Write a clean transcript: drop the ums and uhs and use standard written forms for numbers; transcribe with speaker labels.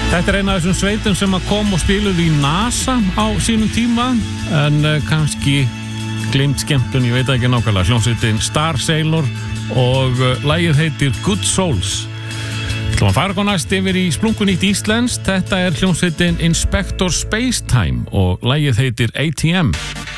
Speaker 1: Þetta er eina af þessum sveitum sem að kom og spiluðu í NASA á sínum tíma en kannski glemt skemmtun, ég veit ekki nákvæmlega. Hljómsveitin Star Sailor og lagið heitir Good Souls. Þú að fara hvað næst yfir í splunkunýtt íslenskt. Þetta er hljómsveitin Inspector Spacetime og lagið heitir ATM.